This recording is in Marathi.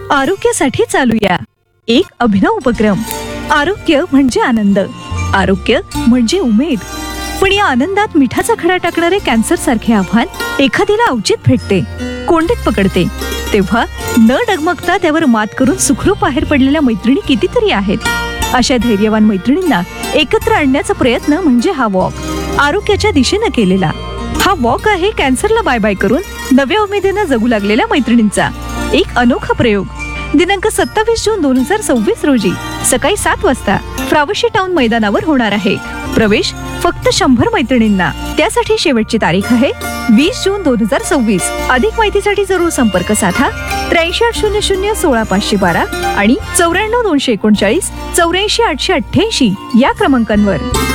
आरोग्यासाठी चालूया एक अभिनव उपक्रम. आरोग्य म्हणजे आनंद, आरोग्य म्हणजे उमेद. पण या आनंदात मिठाचा खडा टाकणारे कॅन्सर सारखे आव्हान एखादीला अवचित भेटते, कोंडीत पकडते. तेव्हा न डगमगता त्यावर मात करून सुखरूप बाहेर पडलेल्या मैत्रिणी कितीतरी आहेत. अशा धैर्यवान मैत्रिणींना एकत्र आणण्याचा प्रयत्न म्हणजे हा वॉक. आरोग्याच्या दिशेनं केलेला हा वॉक आहे कॅन्सरला बाय बाय करून नव्या उमेदीनं जगू लागलेल्या मैत्रिणींचा एक अनोखा प्रयोग. दिनांक 27 जून 2026 रोजी सकाळी 7 वाजता फ्रावशी टाउन मैदानावर होणार आहे. प्रवेश फक्त 100 मैत्रिणींना. त्यासाठी शेवटची तारीख आहे 20 जून 2026. अधिक माहितीसाठी जरूर संपर्क साधा 8300 16512 आणि 94 239 84 888 या क्रमांकांवर.